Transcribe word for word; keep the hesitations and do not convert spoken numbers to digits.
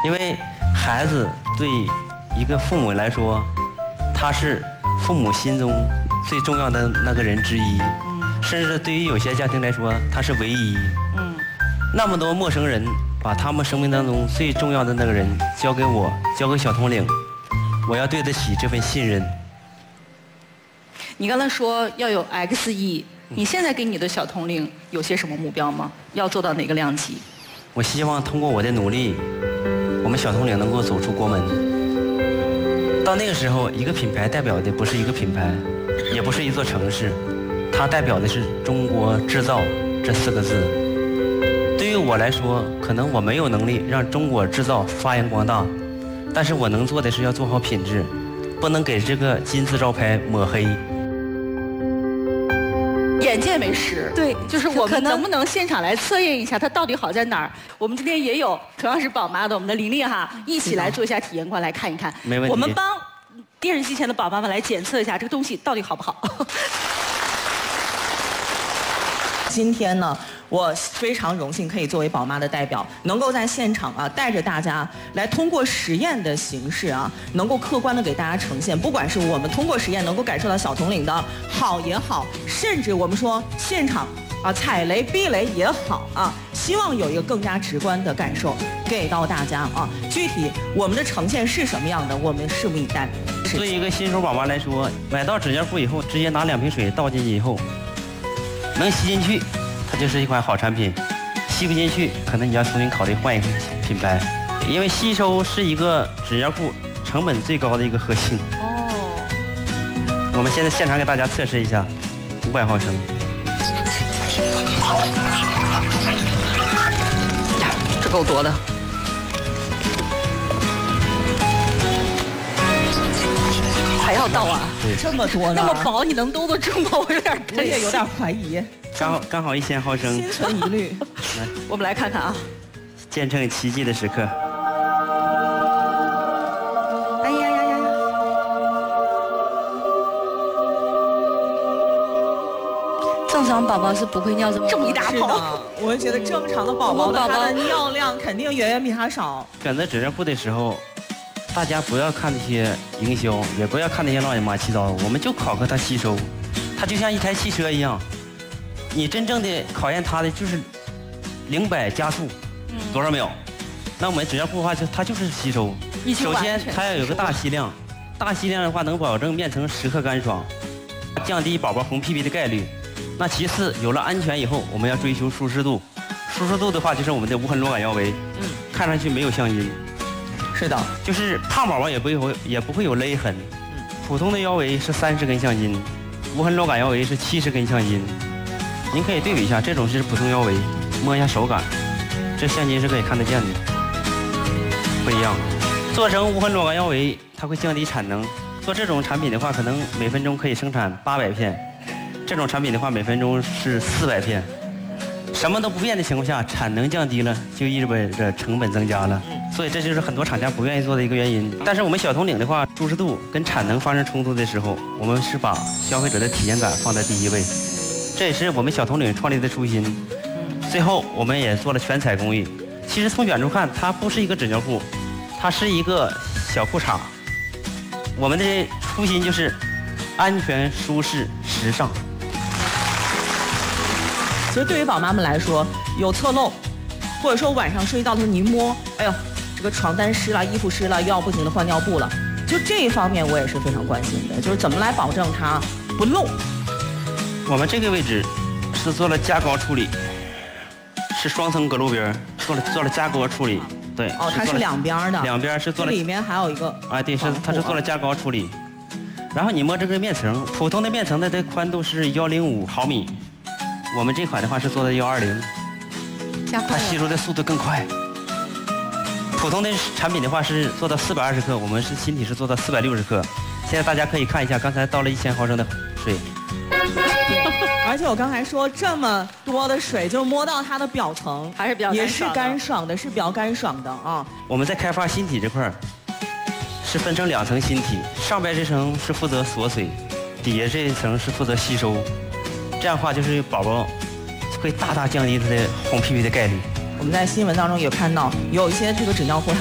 因为孩子对一个父母来说，他是父母心中最重要的那个人之一，嗯、甚至对于有些家庭来说，他是唯一。嗯，那么多陌生人把他们生命当中最重要的那个人交给我，交给小统领，我要对得起这份信任。 你刚才说要有 X 亿，你现在给你的小统领有些什么目标吗？要做到哪个量级？ 我希望通过我的努力，我们小统领能够走出国门。到那个时候，一个品牌代表的不是一个品牌，也不是一座城市，它代表的是中国制造这四个字。对于我来说，可能我没有能力让中国制造发扬光大，但是我能做的是要做好品质，不能给这个金字招牌抹黑。 眼见为实， 对， 就是我们能不能现场来测验一下它到底好在哪儿？我们今天也有同样是宝妈的我们的琳琳哈，一起来做一下体验官来看一看。 没问题。 我们帮电视机前的宝妈们来检测一下这个东西到底好不好。 今天呢，我非常荣幸可以作为宝妈的代表，能够在现场啊，带着大家来通过实验的形式啊，能够客观的给大家呈现，不管是我们通过实验能够感受到小统领的好也好，甚至我们说现场啊踩雷避雷也好啊，希望有一个更加直观的感受给到大家啊。具体我们的呈现是什么样的，我们拭目以待。 对于一个新手宝妈来说，买到纸尿裤以后，直接拿两瓶水倒进去以后，能吸进去，它就是一款好产品；吸不进去，可能你要重新考虑换一个品牌，因为吸收是一个纸尿裤成本最高的一个核心。哦。我们现在现场给大家测试一下，五百毫升。 呀，这够多的。还要倒啊？ 对， 这么多呢？ 那么薄，你能兜得住吗？我有点担心， 我也有点怀疑。 刚刚好一千毫升， 心存疑虑。 来， 我们来看看啊， 见证奇迹的时刻。 哎呀呀呀！ 正常宝宝是不会尿这么这么一大泡。 我觉得正常的宝宝的他的尿量肯定远远比他少。 选择纸尿裤的时候，大家不要看那些营销，也不要看那些乱七八糟，我们就考核它吸收。它就像一台汽车一样，你真正的考验它的就是零百加速多少秒。那我们纸尿裤的话，就它就是吸收。首先它要有个大吸量，大吸量的话能保证面层时刻干爽，降低宝宝红屁屁的概率。那其次，有了安全以后，我们要追求舒适度。舒适度的话，就是我们的无痕螺杆腰围，嗯，看上去没有橡筋。 是的， 就是胖宝宝也不会也不会有勒痕。嗯，普通的腰围是三十根橡筋，无痕螺杆腰围是七十根橡筋。您可以对比一下，这种是普通腰围，摸一下手感，这橡筋是可以看得见的，不一样。做成无痕螺杆腰围，它会降低产能。做这种产品的话，可能每分钟可以生产八百片。这种产品的话，每分钟是四百片。什么都不变的情况下，产能降低了，就意味着成本增加了。所以这就是很多厂家不愿意做的一个原因。但是我们小统领的话，舒适度跟产能发生冲突的时候，我们是把消费者的体验感放在第一位。这也是我们小统领创立的初心。最后，我们也做了全彩工艺。其实从远处看，它不是一个纸尿裤，它是一个小裤衩。我们的初心就是安全、舒适、时尚。 其实对于宝妈们来说，有侧漏，或者说晚上睡觉的时候你一摸，哎呦，这个床单湿了，衣服湿了，又要不停的换尿布了，就这一方面我也是非常关心的，就是怎么来保证它不漏。 我们这个位置是做了加高处理，是双层隔露边，做了做了加高处理。对， 哦，它是两边的， 两边是做了， 里面还有一个， 哎，对，是它是做了加高处理。然后你摸这个面层，普通的面层的这宽度是幺零五毫米。我们这款的话是做的幺二零，它吸收的速度更快。普通的产品的话是做到四百二十克，我们是新体是做到四百六十克。现在大家可以看一下，刚才倒了一千毫升的水。 而且我刚才说这么多的水，就摸到它的表层还是比较也是干爽的，是比较干爽的啊。 我们在开发新体这块儿是分成两层新体，上边这层是负责锁水，底下这一层是负责吸收。这样的话，就是宝宝会大大降低他的红屁屁的概率。 我们在新闻当中也看到，有一些这个纸尿裤。